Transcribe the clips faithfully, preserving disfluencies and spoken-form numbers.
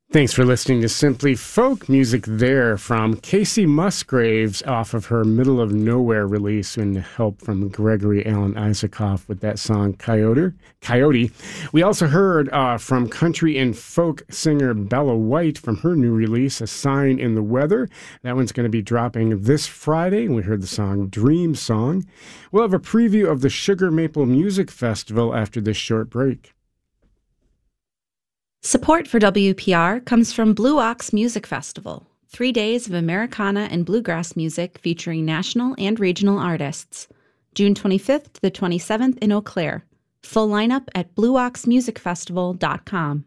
Thanks for listening to Simply Folk music there from Casey Musgraves off of her Middle of Nowhere release, and help from Gregory Alan Isaacoff with that song Coyote. Coyote. We also heard uh, from country and folk singer Bella White from her new release, A Sign in the Weather. That one's going to be dropping this Friday. We heard the song Dream Song. We'll have a preview of the Sugar Maple Music Festival after this short break. Support for W P R comes from Blue Ox Music Festival, three days of Americana and bluegrass music featuring national and regional artists. June twenty-fifth to the twenty-seventh in Eau Claire. Full lineup at blue ox music festival dot com.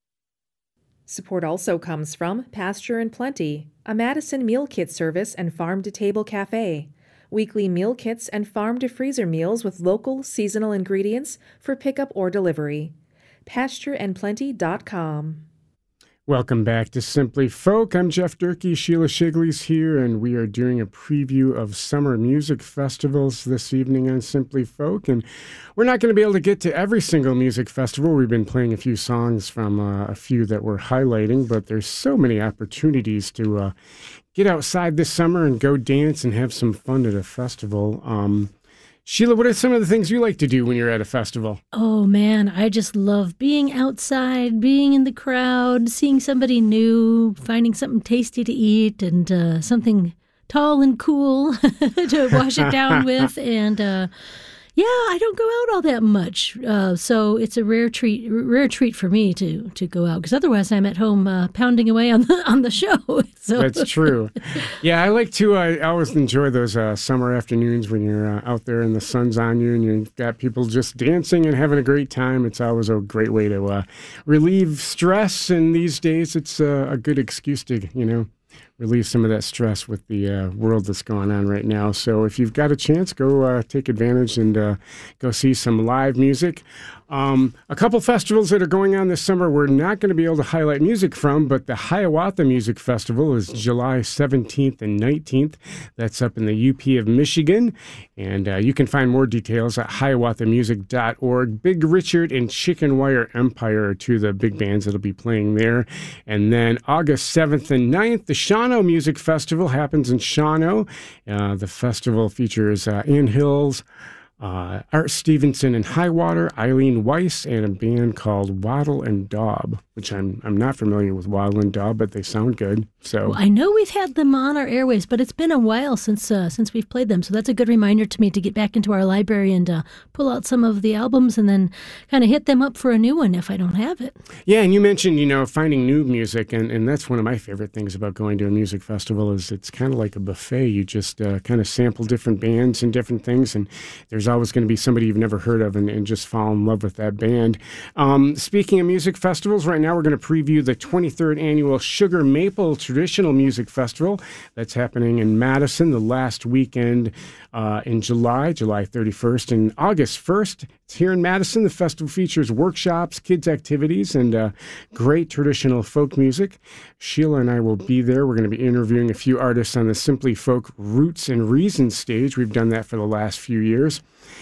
Support also comes from Pasture and Plenty, a Madison meal kit service and farm-to-table cafe. Weekly meal kits and farm-to-freezer meals with local, seasonal ingredients for pickup or delivery. pasture and plenty dot com. Welcome back to Simply Folk. I'm Jeff Durkee. Sheila Shigley's here, and we are doing a preview of summer music festivals this evening on Simply Folk. And we're not going to be able to get to every single music festival. We've been playing a few songs from uh, a few that we're highlighting, but there's so many opportunities to uh, get outside this summer and go dance and have some fun at a festival. Um, Sheila, what are some of the things you like to do when you're at a festival? Oh, man, I just love being outside, being in the crowd, seeing somebody new, finding something tasty to eat, and uh, something tall and cool to wash it down with. And uh, yeah, I don't go out all that much, uh, so it's a rare treat, rare treat for me to to go out, because otherwise I'm at home uh, pounding away on the on the show. So. That's true. Yeah, I like to. I always enjoy those uh, summer afternoons when you're uh, out there and the sun's on you, and you've got people just dancing and having a great time. It's always a great way to uh, relieve stress, and these days it's uh, a good excuse to, you know, relieve some of that stress with the uh, world that's going on right now. So if you've got a chance, go uh, take advantage and uh, go see some live music. Um, a couple festivals that are going on this summer we're not going to be able to highlight music from, but the Hiawatha Music Festival is July seventeenth and nineteenth. That's up in the U P of Michigan, and uh, you can find more details at hiawatha music dot org. Big Richard and Chicken Wire Empire are two of the big bands that'll be playing there. And then August seventh and ninth, the Shawano Music Festival happens in Shawano. Uh, the festival features uh, Ann Hills, Uh, Art Stevenson and Highwater, Eileen Weiss, and a band called Waddle and Daub, which I'm I'm not familiar with Waddle and Daub, but they sound good. So well, I know we've had them on our airways, but it's been a while since uh, since we've played them. So that's a good reminder to me to get back into our library and uh, pull out some of the albums and then kind of hit them up for a new one if I don't have it. Yeah, and you mentioned, you know, finding new music, and, and that's one of my favorite things about going to a music festival is it's kind of like a buffet. You just uh, kind of sample different bands and different things, and there's always going to be somebody you've never heard of and, and just fall in love with that band. Um, speaking of music festivals, right now we're going to preview the twenty-third annual Sugar Maple Traditional Music Festival that's happening in Madison the last weekend uh, in July, July thirty-first and August first. It's here in Madison. The festival features workshops, kids' activities, and uh, great traditional folk music. Sheila and I will be there. We're going to be interviewing a few artists on the Simply Folk Roots and Reasons stage. We've done that for the last few years.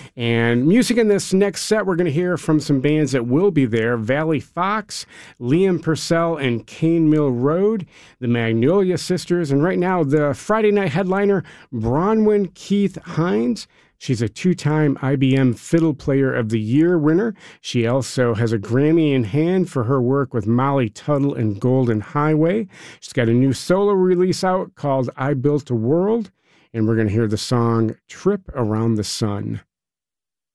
And music in this next set, we're going to hear from some bands that will be there: Valley Fox, Liam Purcell and Cane Mill Road, the Magnolia Sisters, and right now the Friday night headliner, Bronwyn Keith Hines. She's a two-time I B M Fiddle Player of the Year winner. She also has a Grammy in hand for her work with Molly Tuttle and Golden Highway. She's got a new solo release out called I Built a World, and we're going to hear the song Trip Around the Sun.